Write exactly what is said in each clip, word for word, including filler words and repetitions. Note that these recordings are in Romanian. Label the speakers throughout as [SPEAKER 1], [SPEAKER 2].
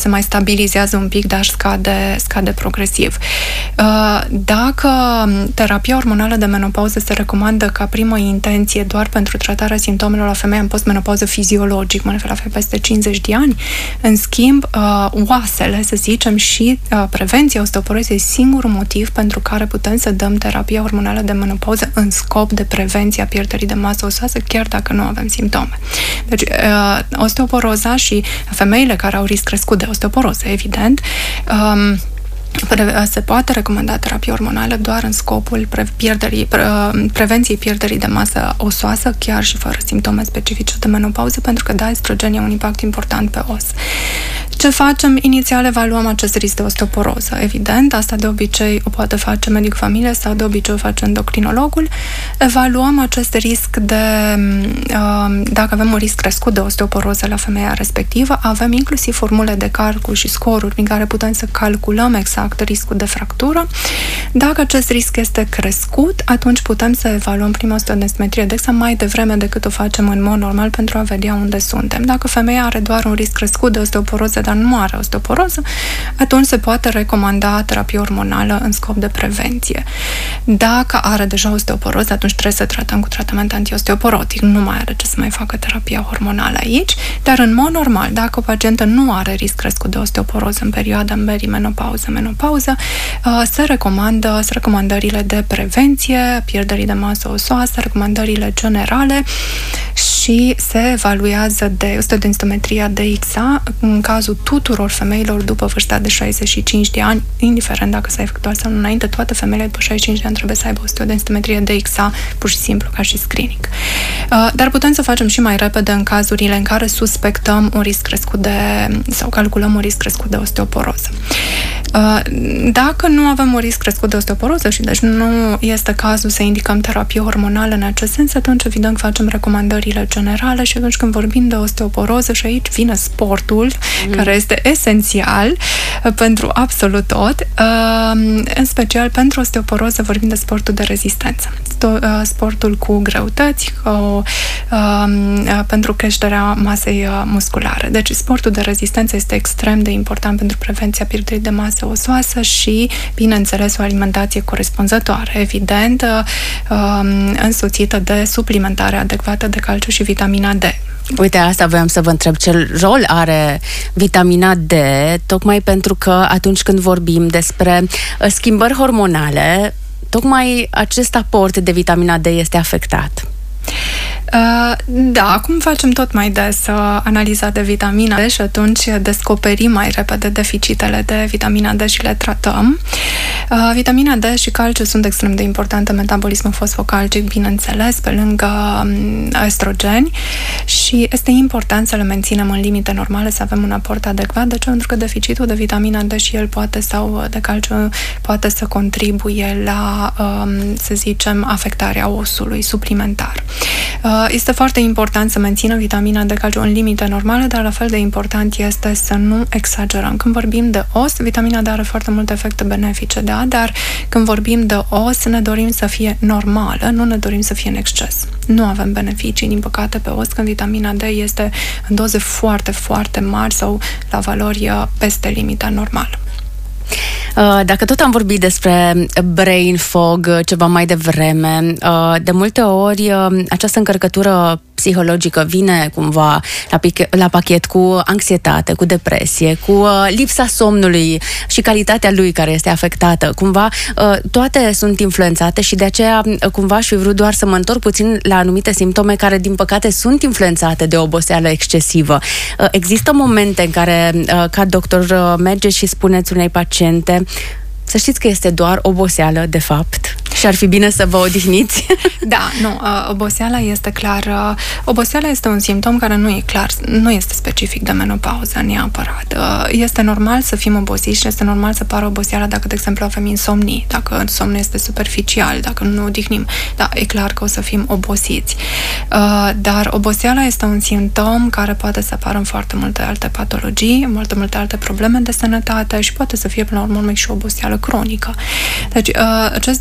[SPEAKER 1] se mai stabilizează un pic, dar scade, scade progresiv. Dacă terapia hormonală de menopauză se recomandă ca primă intenție doar pentru tratarea simptomelor la femeia în postmenopauză fiziologic, mă refer la peste cincizeci de ani, în schimb, oasele, să zicem, și prevenția osteoporozei este singurul motiv pentru care putem să dăm terapia hormonală de menopauză în scop de prevenție a pierderii de masă osoasă, chiar dacă nu avem simptome. Deci, osteoporoza și femeile care au risc crescut de osteoporoză, evident, um, se poate recomanda terapie hormonală doar în scopul pre- pierderii, pre- prevenției pierderii de masă osoasă, chiar și fără simptome specifice de menopauză, pentru că, da, estrogenii au un impact important pe os. Ce facem? Inițial evaluăm acest risc de osteoporoză. Evident, asta de obicei o poate face medicul familie sau de obicei o face endocrinologul. Evaluăm acest risc de, dacă avem un risc crescut de osteoporoză la femeia respectivă, avem inclusiv formule de calcul și scoruri prin care putem să calculăm exact riscul de fractură. Dacă acest risc este crescut, atunci putem să evaluăm prima osteodensitometrie DEXA mai devreme decât o facem în mod normal pentru a vedea unde suntem. Dacă femeia are doar un risc crescut de osteoporoză, dar nu are osteoporoză, atunci se poate recomanda terapie hormonală în scop de prevenție. Dacă are deja osteoporoză, atunci trebuie să tratăm cu tratament antiosteoporotic. Nu mai are ce să mai facă terapia hormonală aici, dar în mod normal, dacă o pacientă nu are risc crescut de osteoporoză în perioada menopauză, menopauză, se recomandă se recomandările de prevenție, pierderii de masă osoasă, recomandările generale și se evaluează de osteodensitometria D X A în cazul tuturor femeilor după vârsta de șaizeci și cinci de ani, indiferent dacă s-a efectuat sau nu înainte, toate femeile după șaizeci și cinci de ani trebuie să aibă osteodensitometrie D X A, pur și simplu, ca și screening. Dar putem să facem și mai repede în cazurile în care suspectăm un risc crescut de, sau calculăm un risc crescut de osteoporoză. Dacă nu avem un risc crescut de osteoporoză și deci nu este cazul să indicăm terapie hormonală în acest sens, atunci evident facem recomandările generale și atunci când vorbim de osteoporoză, și aici vine sportul, mm. care este esențial pentru absolut tot, în special pentru osteoporoză vorbim de sportul de rezistență. Sportul cu greutăți, cu, pentru creșterea masei musculare. Deci sportul de rezistență este extrem de important pentru prevenția pierderii de masă osoasă și, bineînțeles, o alimentație corespunzătoare, evident, însoțită de suplimentare adecvată de calciu și vitamina D.
[SPEAKER 2] Uite, asta voiam să vă întreb, ce rol are vitamina D, tocmai pentru că atunci când vorbim despre schimbări hormonale, tocmai acest aport de vitamina D este afectat.
[SPEAKER 1] Uh, da, acum facem tot mai des uh, analiza de vitamina D și atunci descoperim mai repede deficitele de vitamina D și le tratăm. Uh, vitamina D și calciu sunt extrem de importante, metabolismul fosfocalcic, bineînțeles, pe lângă um, estrogeni, și este important să le menținem în limite normale, să avem un aport adecvat, de ce? Pentru că deficitul de vitamina D și el poate, sau de calciu, poate să contribuie la, um, să zicem, afectarea osului suplimentar. Este foarte important să menținem vitamina D, calciu în limite normale, dar la fel de important este să nu exagerăm. Când vorbim de os, vitamina D are foarte multe efecte benefice, da? Dar când vorbim de os, ne dorim să fie normală, nu ne dorim să fie în exces. Nu avem beneficii, din păcate, pe os când vitamina D este în doze foarte, foarte mari sau la valori peste limita normală.
[SPEAKER 2] Dacă tot am vorbit despre brain fog ceva mai devreme, de multe ori această încărcătură psihologică vine cumva la, pic- la pachet cu anxietate, cu depresie, cu lipsa somnului și calitatea lui care este afectată. Cumva toate sunt influențate și de aceea cumva aș fi vrut doar să mă întorc puțin la anumite simptome care din păcate sunt influențate de oboseală excesivă. Există momente în care ca doctor mergeți și spuneți unei paciente: să știți că este doar oboseală, de fapt, și ar fi bine să vă odihniți?
[SPEAKER 1] Da, nu, oboseala este clar, oboseala este un simptom care nu e clar, nu este specific de menopauză neapărat. Este normal să fim obosiți și este normal să pară oboseala dacă, de exemplu, avem insomnii, dacă somnul este superficial, dacă nu ne odihnim. Da, e clar că o să fim obosiți. Dar oboseala este un simptom care poate să apară în foarte multe alte patologii, în foarte multe alte probleme de sănătate și poate să fie, până la urmă, și oboseală cronică. Deci, acest diagnostic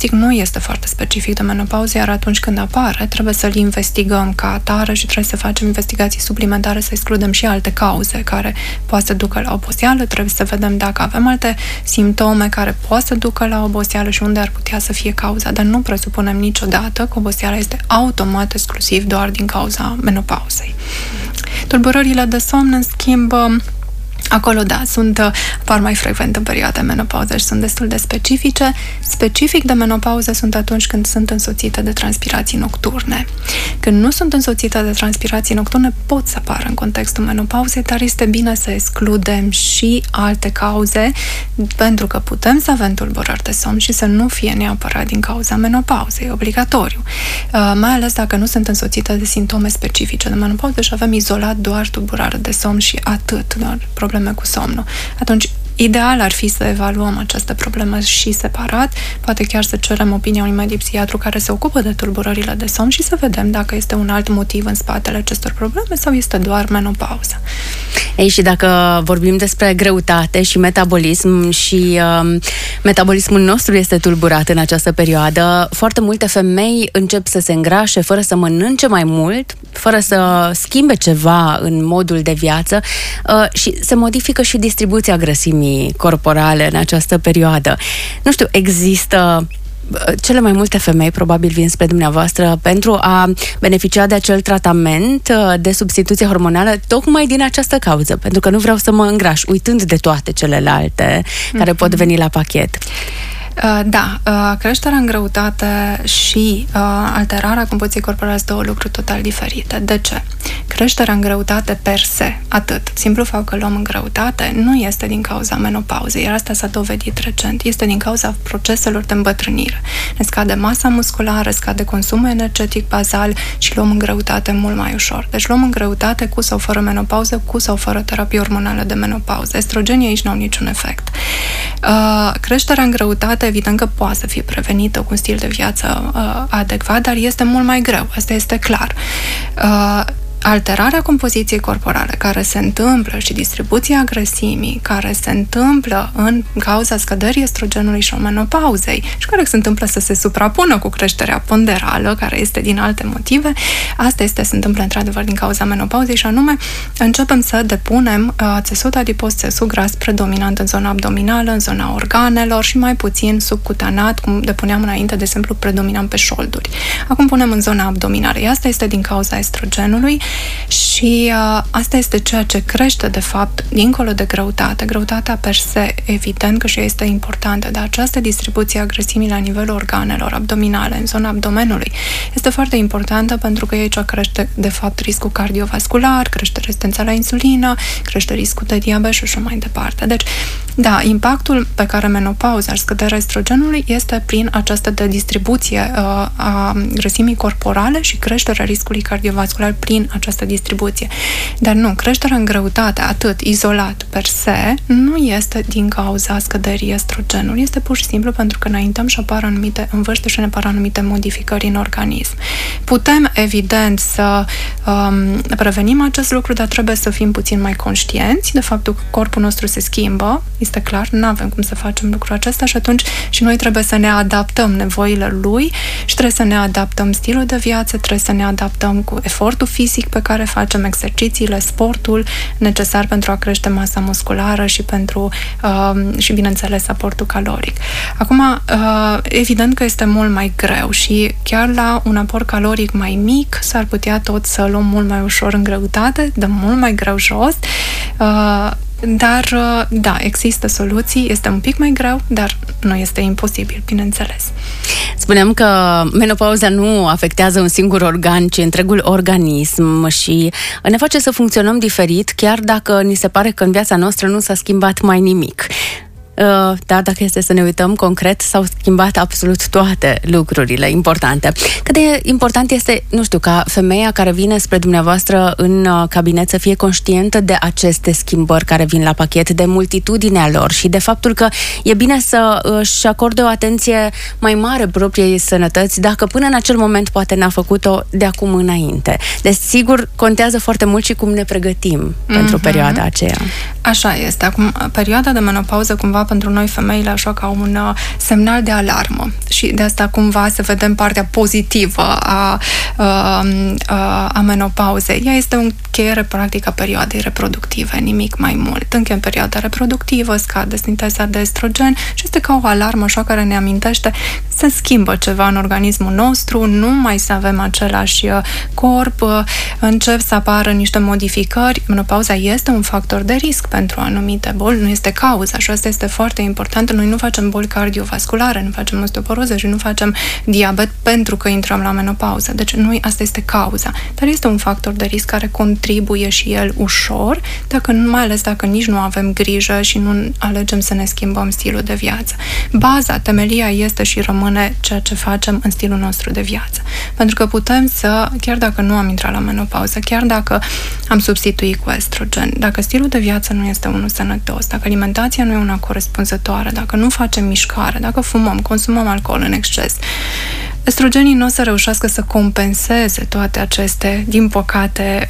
[SPEAKER 1] diagnostic nu este foarte specific de menopauză, iar atunci când apare, trebuie să-l investigăm ca atare și trebuie să facem investigații suplimentare, să excludem și alte cauze care poate să ducă la oboseală, trebuie să vedem dacă avem alte simptome care poate să ducă la oboseală și unde ar putea să fie cauza, dar nu presupunem niciodată că oboseala este automat exclusiv doar din cauza menopauzei. Tulburările de somn, în schimb, acolo, da, sunt, apar mai frecvent în perioada menopauză și sunt destul de specifice. Specific de menopauză sunt atunci când sunt însoțite de transpirații nocturne. Când nu sunt însoțite de transpirații nocturne, pot să apară în contextul menopauzei, dar este bine să excludem și alte cauze, pentru că putem să avem tulburări de somn și să nu fie neapărat din cauza menopauzei, obligatoriu. Uh, mai ales dacă nu sunt însoțite de simptome specifice de menopauză și avem izolat doar tulburare de somn și atât, doar probleme cu somnul. Atunci, ideal ar fi să evaluăm această problemă și separat, poate chiar să cerem opinia unui medic psihiatru care se ocupă de tulburările de somn și să vedem dacă este un alt motiv în spatele acestor probleme sau este doar menopauză.
[SPEAKER 2] Ei, și dacă vorbim despre greutate și metabolism și uh, metabolismul nostru este tulburat în această perioadă, foarte multe femei încep să se îngrașe fără să mănânce mai mult, fără să schimbe ceva în modul de viață uh, și se modifică și distribuția grăsimii corporale în această perioadă. Nu știu, există cele mai multe femei probabil vin spre dumneavoastră pentru a beneficia de acel tratament de substituție hormonală tocmai din această cauză, pentru că nu vreau să mă îngraș, uitând de toate celelalte mm-hmm. care pot veni la pachet.
[SPEAKER 1] Da, creșterea în greutate și alterarea compoziției corporale sunt două lucruri total diferite. De ce? Creșterea în greutate per se, atât. Simplu fapt că luăm în greutate nu este din cauza menopauzei, iar asta s-a dovedit recent. Este din cauza proceselor de îmbătrânire. Ne scade masa musculară, scade consumul energetic bazal și luăm în greutate mult mai ușor. Deci luăm în greutate cu sau fără menopauză, cu sau fără terapie hormonală de menopauză. Estrogenii aici nu au niciun efect. Creșterea în greutate evident că poate să fie prevenită cu un stil de viață uh, adecvat, dar este mult mai greu, asta este clar. Uh, alterarea compoziției corporale care se întâmplă și distribuția grăsimii care se întâmplă în cauza scăderii estrogenului și a menopauzei și care se întâmplă să se suprapună cu creșterea ponderală, care este din alte motive, asta este, se întâmplă într-adevăr din cauza menopauzei și anume începem să depunem uh, țesut adipos, țesut gras predominant în zona abdominală, în zona organelor și mai puțin subcutanat, cum depuneam înainte, de exemplu, predominant pe șolduri. Acum punem în zona abdominală. Asta este din cauza estrogenului și uh, asta este ceea ce crește, de fapt, dincolo de greutate. Greutatea per se, evident că și este importantă, dar această distribuție a grăsimii la nivelul organelor abdominale, în zona abdomenului, este foarte importantă pentru că aici crește, de fapt, riscul cardiovascular, crește rezistența la insulină, crește riscul de diabet și așa mai departe. Deci, da, impactul pe care menopauza și scăderea estrogenului este prin această de distribuție uh, a grăsimii corporale și creșterea riscului cardiovascular prin această distribuție. Dar nu, creșterea în greutate, atât izolat per se, nu este din cauza scăderii estrogenului, este pur și simplu pentru că înaintăm și apar anumite, în vârstă și ne apar anumite modificări în organism. Putem, evident, să um, prevenim acest lucru, dar trebuie să fim puțin mai conștienți de faptul că corpul nostru se schimbă, este clar, nu avem cum să facem lucrul acesta și atunci și noi trebuie să ne adaptăm nevoile lui și trebuie să ne adaptăm stilul de viață, trebuie să ne adaptăm cu efortul fizic pe care facem, exercițiile, sportul necesar pentru a crește masa musculară și pentru, uh, și bineînțeles, aportul caloric. Acum, uh, evident că este mult mai greu și chiar la un aport caloric mai mic s-ar putea tot să luăm mult mai ușor în greutate, de mult mai greu jos, uh, dar, da, există soluții, este un pic mai greu, dar nu este imposibil, bineînțeles.
[SPEAKER 2] Spuneam că menopauza nu afectează un singur organ, ci întregul organism și ne face să funcționăm diferit, chiar dacă ni se pare că în viața noastră nu s-a schimbat mai nimic. Dar dacă este să ne uităm concret, s-au schimbat absolut toate lucrurile importante. Cât de important este, nu știu, ca femeia care vine spre dumneavoastră în cabinet să fie conștientă de aceste schimbări care vin la pachet, de multitudinea lor și de faptul că e bine să își acorde o atenție mai mare propriei sănătăți, dacă până în acel moment poate n-a făcut-o de acum înainte. Deci, sigur, contează foarte mult și cum ne pregătim mm-hmm. pentru perioada aceea.
[SPEAKER 1] Așa este. Acum, perioada de menopauză cumva pentru noi femeile așa ca un semnal de alarmă și de asta cumva să vedem partea pozitivă a, a, a menopauzei. Ea este o încheiere practic a perioadei reproductive, nimic mai mult. Încheiem perioada reproductivă, scade sinteza de estrogen și este ca o alarmă așa care ne amintește că se schimbă ceva în organismul nostru, nu mai să avem același corp, încep să apară niște modificări. Menopauza este un factor de risc pentru anumite boli, nu este cauza și asta este foarte important. Noi nu facem boli cardiovasculare, nu facem osteoporoză și nu facem diabet pentru că intrăm la menopauză. Deci nu, asta este cauza. Dar este un factor de risc care contribuie și el ușor, dacă, mai ales dacă nici nu avem grijă și nu alegem să ne schimbăm stilul de viață. Baza, temelia este și rămâne ceea ce facem în stilul nostru de viață. Pentru că putem să, chiar dacă nu am intrat la menopauză, chiar dacă am substituit cu estrogen, dacă stilul de viață nu este unul sănătos, dacă alimentația nu e una corespunzătoare, dacă nu facem mișcare, dacă fumăm, consumăm alcool în exces, estrogenii nu o să reușească să compenseze toate aceste, din păcate,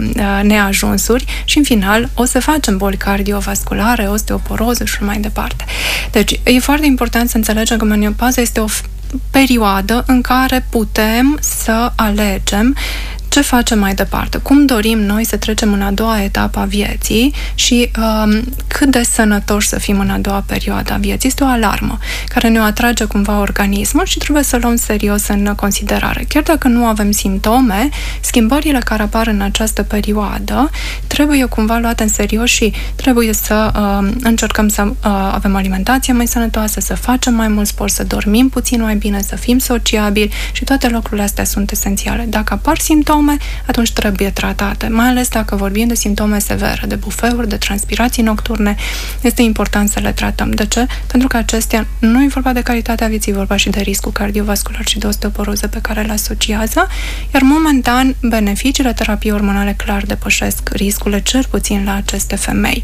[SPEAKER 1] neajunsuri și, în final, o să facem boli cardiovasculare, osteoporoză și mai departe. Deci, e foarte important să înțelegem că menopauza este o perioadă în care putem să alegem ce facem mai departe, cum dorim noi să trecem în a doua etapă a vieții și um, cât de sănătoși să fim în a doua perioadă a vieții. Este o alarmă care ne atrage cumva organismul și trebuie să luăm serios în considerare. Chiar dacă nu avem simptome, schimbările care apar în această perioadă trebuie cumva luate în serios și trebuie să uh, încercăm să uh, avem o alimentație mai sănătoasă, să facem mai mult sport, să dormim puțin mai bine, să fim sociabili și toate lucrurile astea sunt esențiale. Dacă apar simptome, atunci trebuie tratate, mai ales dacă vorbim de simptome severe, de bufeuri, de transpirații nocturne, este important să le tratăm. De ce? Pentru că acestea nu e vorba de calitatea vieții, e vorba și de riscul cardiovascular și de osteoporoză pe care le asociază, iar momentan beneficiile terapiei hormonale clar depășesc riscurile, cel puțin la aceste femei.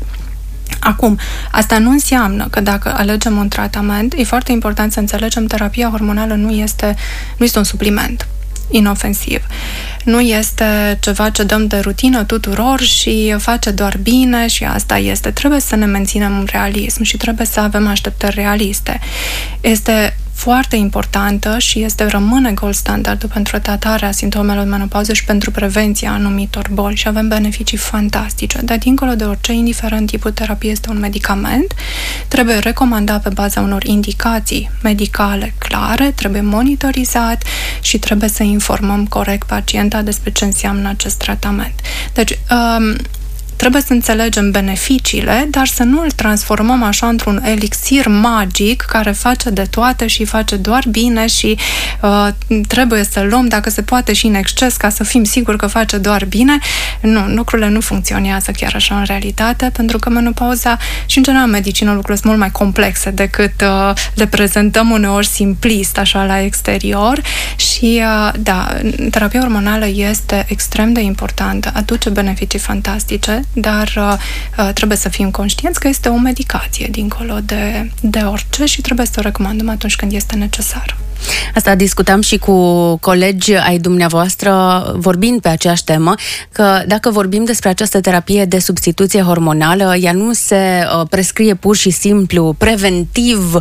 [SPEAKER 1] Acum, asta nu înseamnă că dacă alegem un tratament, e foarte important să înțelegem, terapia hormonală nu este, nu este un supliment inofensiv. Nu este ceva ce dăm de rutină tuturor și face doar bine și asta este. Trebuie să ne menținem un realism și trebuie să avem așteptări realiste. Este foarte importantă și este rămâne gold standard pentru tratarea simptomelor menopauze și pentru prevenția anumitor boli și avem beneficii fantastice. Dar dincolo de orice, indiferent tipul terapie, este un medicament, trebuie recomandat pe baza unor indicații medicale clare, trebuie monitorizat și trebuie să informăm corect pacienta despre ce înseamnă acest tratament. Deci, um, trebuie să înțelegem beneficiile, dar să nu îl transformăm așa într-un elixir magic care face de toate și face doar bine și uh, trebuie să-l luăm, dacă se poate, și în exces ca să fim siguri că face doar bine. Nu, lucrurile nu funcționează chiar așa în realitate, pentru că menopauza și în general medicină lucrurile sunt mult mai complexe decât uh, le prezentăm uneori simplist așa la exterior și uh, da, terapia hormonală este extrem de importantă, aduce beneficii fantastice, dar uh, trebuie să fim conștienți că este o medicație dincolo de, de orice și trebuie să o recomandăm atunci când este necesar.
[SPEAKER 2] Asta discutam și cu colegi ai dumneavoastră vorbind pe aceeași temă, că dacă vorbim despre această terapie de substituție hormonală, ea nu se uh, prescrie pur și simplu, preventiv, uh,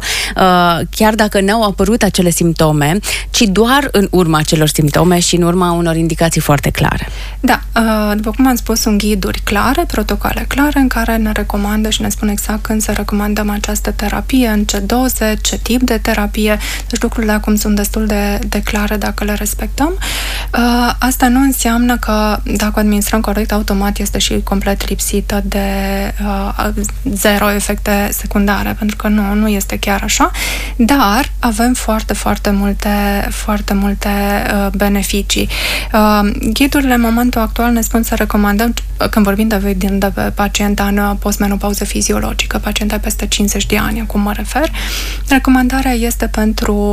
[SPEAKER 2] chiar dacă n-au apărut acele simptome, ci doar în urma acelor simptome și în urma unor indicații foarte clare.
[SPEAKER 1] Da, uh, după cum am spus, sunt ghiduri clare, protocoale clare în care ne recomandă și ne spun exact când să recomandăm această terapie, în ce doze, ce tip de terapie, deci lucrurile acum sunt destul de, de clare dacă le respectăm. Uh, asta nu înseamnă că dacă o administrăm corect, automat este și complet lipsită de uh, zero efecte secundare, pentru că nu, nu este chiar așa, dar avem foarte, foarte multe, foarte multe uh, beneficii. Uh, ghidurile în momentul actual ne spun să recomandăm, când vorbim de, de pacienta în postmenopauză fiziologică, pacienta peste cincizeci de ani, acum mă refer, recomandarea este pentru uh,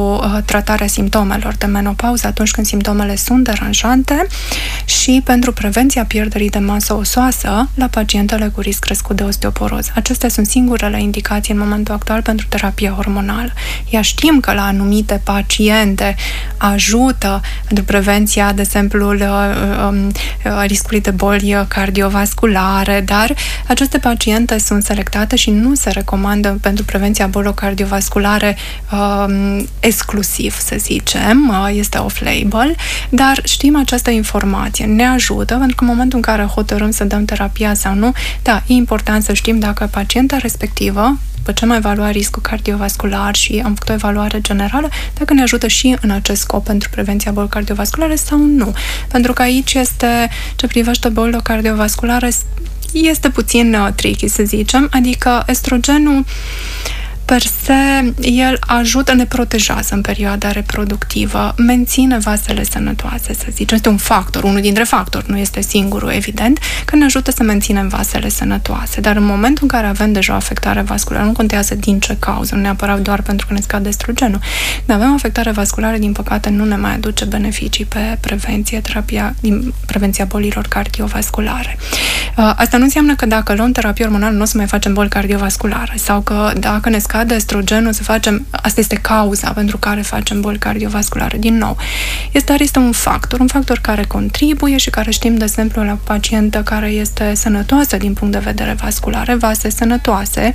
[SPEAKER 1] tratarea simptomelor de menopauză atunci când simptomele sunt deranjante și pentru prevenția pierderii de masă osoasă la pacientele cu risc crescut de osteoporoză. Acestea sunt singurele indicații în momentul actual pentru terapia hormonală. Iar știm că la anumite paciente ajută pentru prevenția, de exemplu, riscului de boli cardiovasculare, dar aceste paciente sunt selectate și nu se recomandă pentru prevenția bolilor cardiovasculare um, exclusiv, să zicem, este off-label, dar știm această informație, ne ajută, pentru că în momentul în care hotărâm să dăm terapia sau nu, da, e important să știm dacă pacienta respectivă, după ce am evaluat riscul cardiovascular și am făcut o evaluare generală, dacă ne ajută și în acest scop pentru prevenția bolilor cardiovasculare sau nu. Pentru că aici este, ce privește bolile cardiovasculare, este puțin uh, tricky, să zicem, adică estrogenul per se, el ajută, ne protejează în perioada reproductivă, menține vasele sănătoase, să zicem. Este un factor, unul dintre factori, nu este singurul, evident, că ne ajută să menținem vasele sănătoase. Dar în momentul în care avem deja o afectare vasculară, nu contează din ce cauză, nu neapărat doar pentru că ne scade estrogenul. Când avem afectare vasculară, din păcate, nu ne mai aduce beneficii pe prevenție, terapia, din prevenția bolilor cardiovasculare. Asta nu înseamnă că dacă luăm terapie hormonală nu o să mai facem boli cardiovasculare sau că dacă ne scade de estrogenul să facem, asta este cauza pentru care facem boli cardiovasculare. Din nou, este, este un factor, un factor care contribuie și care știm, de exemplu, la pacientă care este sănătoasă din punct de vedere vascular, vase sănătoase,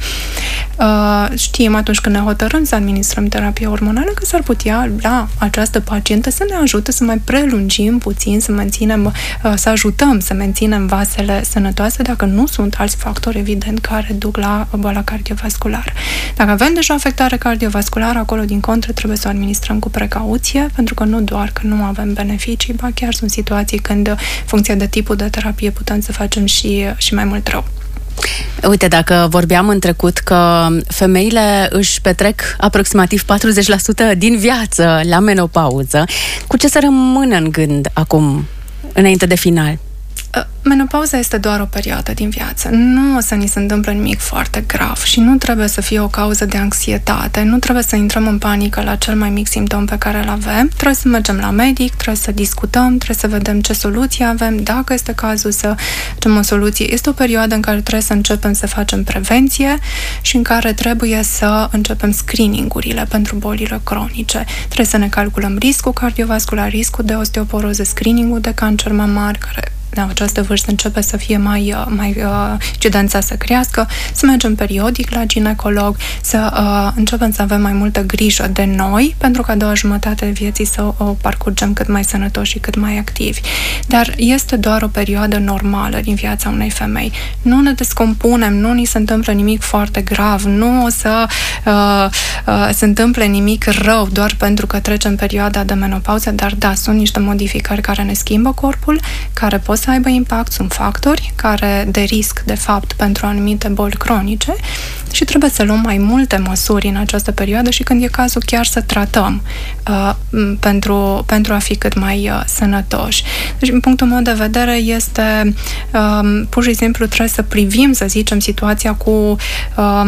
[SPEAKER 1] știm atunci când ne hotărâm să administrăm terapie hormonală că s-ar putea la această pacientă să ne ajute să mai prelungim puțin, să menținem, să ajutăm să menținem vasele sănătoase dacă nu sunt alți factori, evident, care duc la boala cardiovasculară. Dacă avem deja afectare cardiovasculară, acolo, din contră, trebuie să o administrăm cu precauție, pentru că nu doar că nu avem beneficii, ba chiar sunt situații când, în funcție de tipul de terapie, putem să facem și, și mai mult rău.
[SPEAKER 2] Uite, dacă vorbeam în trecut că femeile își petrec aproximativ patruzeci la sută din viață la menopauză, cu ce să rămână în gând acum, înainte de final?
[SPEAKER 1] Menopauza este doar o perioadă din viață. Nu o să ni se întâmple nimic foarte grav și nu trebuie să fie o cauză de anxietate, nu trebuie să intrăm în panică la cel mai mic simptom pe care îl avem. Trebuie să mergem la medic, trebuie să discutăm, trebuie să vedem ce soluții avem, dacă este cazul să facem o soluție. Este o perioadă în care trebuie să începem să facem prevenție și în care trebuie să începem screening-urile pentru bolile cronice. Trebuie să ne calculăm riscul cardiovascular, riscul de osteoporoză, screening-ul de cancer mamar, care la această vârstă începe să fie mai, mai uh, incidența să crească, să mergem periodic la ginecolog, să uh, începem să avem mai multă grijă de noi, pentru că a doua jumătate de vieții să o, o parcurgem cât mai sănătoși și cât mai activi. Dar este doar o perioadă normală din viața unei femei. Nu ne descompunem, nu ni se întâmplă nimic foarte grav, nu o să uh, uh, se întâmple nimic rău doar pentru că trecem perioada de menopauză, dar da, sunt niște modificări care ne schimbă corpul, care pot să aibă impact, sunt factori care de risc, de fapt, pentru anumite boli cronice și trebuie să luăm mai multe măsuri în această perioadă și când e cazul chiar să tratăm uh, pentru, pentru a fi cât mai uh, sănătoși. Deci, din punctul meu de vedere, este uh, pur și simplu trebuie să privim, să zicem, situația cu uh,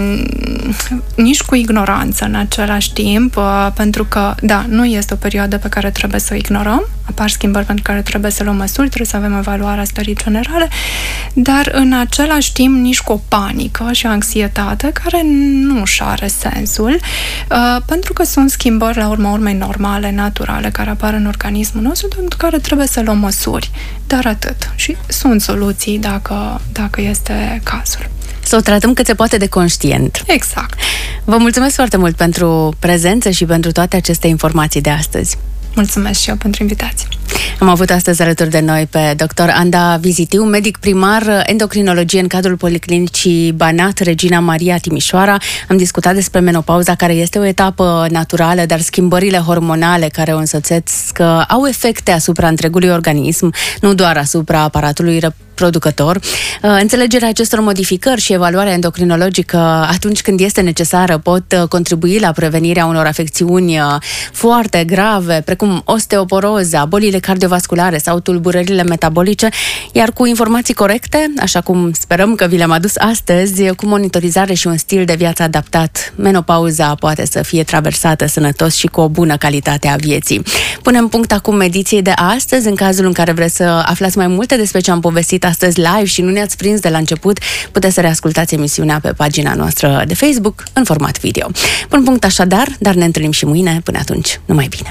[SPEAKER 1] nici cu ignoranță în același timp, uh, pentru că, da, nu este o perioadă pe care trebuie să o ignorăm, apar schimbări pentru care trebuie să luăm măsuri, trebuie să avem evaluarea stării generale, dar în același timp nici cu o panică și o anxietate care nu își are sensul, uh, pentru că sunt schimbări la urma urmei normale, naturale, care apar în organismul nostru, pentru care trebuie să luăm măsuri. Dar atât. Și sunt soluții dacă, dacă este cazul.
[SPEAKER 2] Să o tratăm cât se poate de conștient.
[SPEAKER 1] Exact.
[SPEAKER 2] Vă mulțumesc foarte mult pentru prezență și pentru toate aceste informații de astăzi.
[SPEAKER 1] Mulțumesc și eu pentru invitație.
[SPEAKER 2] Am avut astăzi alături de noi pe doctor Anda Vizitiu, medic primar endocrinologie în cadrul Policlinicii Banat Regina Maria Timișoara. Am discutat despre menopauza, care este o etapă naturală, dar schimbările hormonale care o însoțesc au efecte asupra întregului organism, nu doar asupra aparatului producător. Înțelegerea acestor modificări și evaluarea endocrinologică atunci când este necesară pot contribui la prevenirea unor afecțiuni foarte grave, precum osteoporoza, bolile cardiovasculare sau tulburările metabolice, iar cu informații corecte, așa cum sperăm că vi le-am adus astăzi, cu monitorizare și un stil de viață adaptat, menopauza poate să fie traversată sănătos și cu o bună calitate a vieții. Punem punct acum ediției de astăzi. În cazul în care vreți să aflați mai multe despre ce am povestit astăzi live și nu ne-ați prins de la început, puteți să reascultați emisiunea pe pagina noastră de Facebook în format video. Pun punct așadar, dar ne întâlnim și mâine. Până atunci, numai bine!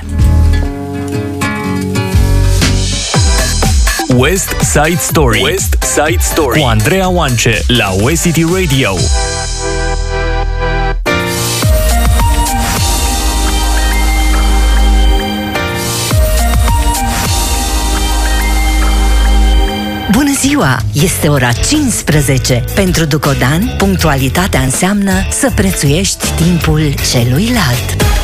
[SPEAKER 3] West Side Story. West Side Story cu Andreea Oance la West City Radio.
[SPEAKER 4] Bună ziua! Este ora cincisprezece. Pentru Ducodan, punctualitatea înseamnă să prețuiești timpul celuilalt.